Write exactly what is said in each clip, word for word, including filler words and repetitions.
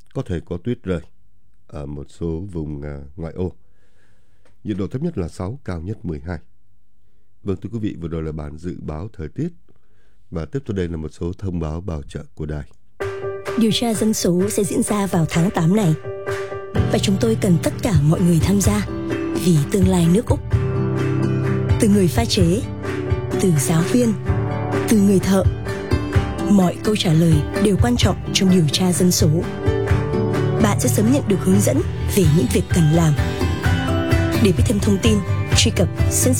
có thể có tuyết rơi ở một số vùng uh, ngoại ô. Nhiệt độ thấp nhất là sáu, cao nhất mười hai. Vâng thưa quý vị, vừa rồi là bản dự báo thời tiết. Và tiếp theo đây là một số thông báo bảo trợ của đài. Điều tra dân số sẽ diễn ra vào tháng tám này. Và chúng tôi cần tất cả mọi người tham gia vì tương lai nước Úc. Từ người pha chế, từ giáo viên, từ người thợ, mọi câu trả lời đều quan trọng trong điều tra dân số. Bạn sẽ sớm nhận được hướng dẫn về những việc cần làm. Để biết thêm thông tin, truy cập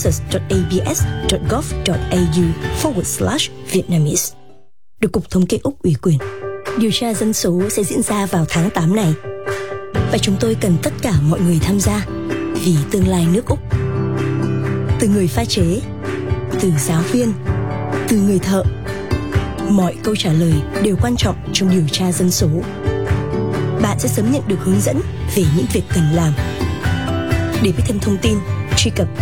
census.abs.gov.au forward slash Vietnamese. Được Cục Thống kê Úc ủy quyền. Điều tra dân số sẽ diễn ra vào tháng tám này. Và chúng tôi cần tất cả mọi người tham gia vì tương lai nước Úc. Từ người pha chế, từ giáo viên, từ người thợ, mọi câu trả lời đều quan trọng trong điều tra dân số. Bạn sẽ sớm nhận được hướng dẫn về những việc cần làm. Để biết thêm thông tin, truy cập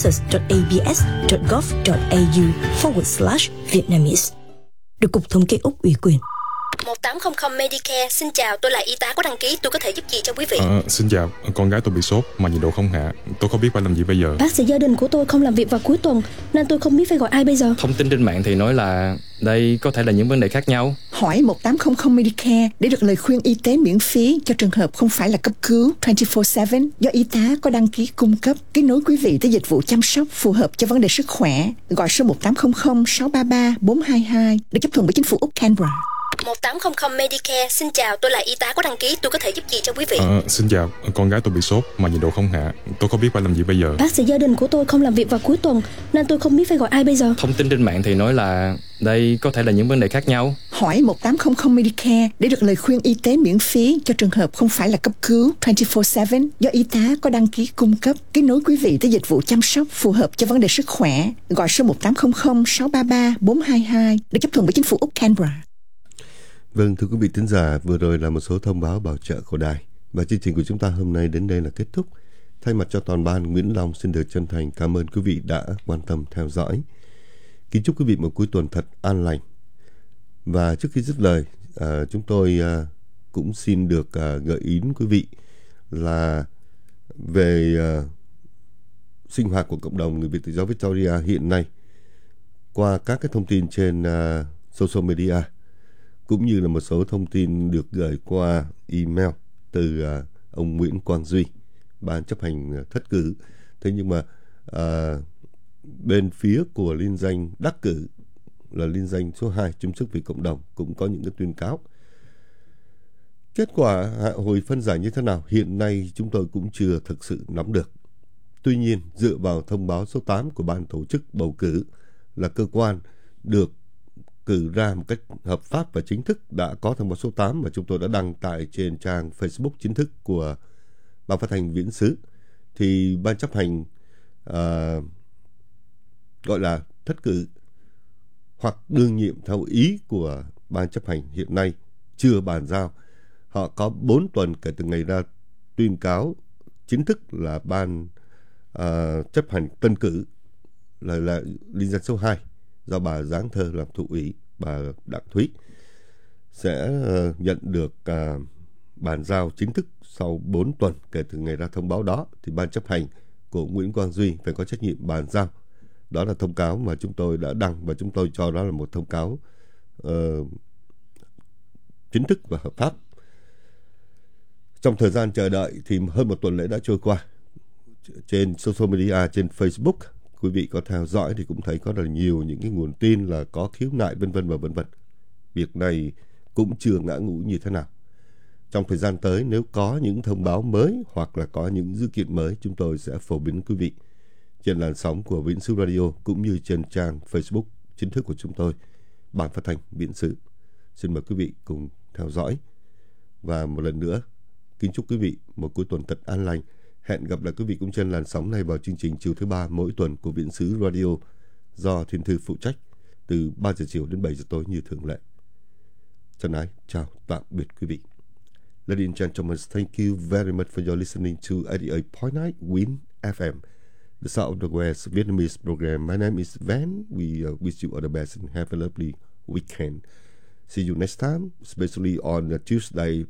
census.abs.gov.au forward slash Vietnamese. Được Cục Thống kê Úc ủy quyền. một tám không không Medicare, xin chào, tôi là y tá có đăng ký, tôi có thể giúp gì cho quý vị? À, xin chào, con gái tôi bị sốt mà nhiệt độ không hạ, tôi không biết phải làm gì bây giờ. Bác sĩ gia đình của tôi không làm việc vào cuối tuần nên tôi không biết phải gọi ai bây giờ. Thông tin trên mạng thì nói là đây có thể là những vấn đề khác nhau. Hỏi một tám không không Medicare để được lời khuyên y tế miễn phí cho trường hợp không phải là cấp cứu hai mươi bốn trên do y tá có đăng ký cung cấp, kết nối quý vị tới dịch vụ chăm sóc phù hợp cho vấn đề sức khỏe. Gọi số một tám không không sáu ba ba bốn hai hai được chấp thuận bởi chính phủ Úc Canberra. một tám không không Medicare, xin chào, tôi là y tá có đăng ký, tôi có thể giúp gì cho quý vị? À, xin chào, con gái tôi bị sốt mà nhiệt độ không hạ, tôi không biết phải làm gì bây giờ. Bác sĩ gia đình của tôi không làm việc vào cuối tuần nên tôi không biết phải gọi ai bây giờ. Thông tin trên mạng thì nói là đây có thể là những vấn đề khác nhau. Hỏi một tám không không Medicare để được lời khuyên y tế miễn phí cho trường hợp không phải là cấp cứu hai mươi bốn trên do y tá có đăng ký cung cấp, kết nối quý vị tới dịch vụ chăm sóc phù hợp cho vấn đề sức khỏe. Gọi số một tám không không sáu ba ba bốn hai hai được chấp thuận bởi chính phủ Úc Canberra. Vâng, thưa quý vị thính giả, vừa rồi là một số thông báo bảo trợ của đài. Và chương trình của chúng ta hôm nay đến đây là kết thúc. Thay mặt cho toàn ban, Nguyễn Long xin được chân thành cảm ơn quý vị đã quan tâm theo dõi. Kính chúc quý vị một cuối tuần thật an lành. Và trước khi dứt lời, à, chúng tôi à, cũng xin được à, gợi ý quý vị là về à, sinh hoạt của cộng đồng người Việt tự do Victoria hiện nay qua các cái thông tin trên à, social media, cũng như là một số thông tin được gửi qua email từ uh, ông Nguyễn Quang Duy, ban chấp hành uh, thất cử. Thế nhưng mà uh, bên phía của liên danh đắc cử là liên danh số hai chung sức vì cộng đồng cũng có những cái tuyên cáo. Kết quả hạ hồi phân giải như thế nào hiện nay chúng tôi cũng chưa thực sự nắm được. Tuy nhiên, dựa vào thông báo số tám của ban tổ chức bầu cử là cơ quan được cử ra một cách hợp pháp và chính thức, đã có thông báo số tám mà chúng tôi đã đăng tại trên trang Facebook chính thức của Ban Phát thanh Viễn xứ, thì ban chấp hành uh, gọi là thất cử hoặc đương nhiệm theo ý của ban chấp hành hiện nay chưa bàn giao. Họ có bốn tuần kể từ ngày ra tuyên cáo chính thức là ban uh, chấp hành tân cử là, là liên danh số hai do bà Giáng Thơ làm thủ ủy, bà Đặng Thúy sẽ uh, nhận được uh, bàn giao chính thức sau bốn tuần kể từ ngày ra thông báo đó, thì ban chấp hành của Nguyễn Quang Duy phải có trách nhiệm bàn giao. Đó là thông cáo mà chúng tôi đã đăng và chúng tôi cho đó là một thông cáo uh, chính thức và hợp pháp. Trong thời gian chờ đợi thì hơn một tuần lễ đã trôi qua. Trên social media, trên Facebook, quý vị có theo dõi thì cũng thấy có rất là nhiều những cái nguồn tin là có khiếu nại vân vân và vân vân. Việc này cũng chưa ngã ngũ như thế nào. Trong thời gian tới, nếu có những thông báo mới hoặc là có những dữ kiện mới, chúng tôi sẽ phổ biến quý vị trên làn sóng của Viễn xứ Radio cũng như trên trang Facebook chính thức của chúng tôi, Ban Phát thanh Viễn xứ. Xin mời quý vị cùng theo dõi. Và một lần nữa, kính chúc quý vị một cuối tuần thật an lành. Hẹn gặp lại quý vị cũng trên làn sóng này vào chương trình chiều thứ ba mỗi tuần của Viễn xứ Radio do Thiên Thư phụ trách từ ba giờ chiều đến bảy giờ tối như thường lệ. Thân ái, chào tạm biệt quý vị. Ladies and gentlemen, thank you very much for your listening to eighty-eight point nine Win F M, the South of the West Vietnamese program. My name is Van. We uh, wish you all the best and have a lovely weekend. See you next time, especially on uh, Tuesday.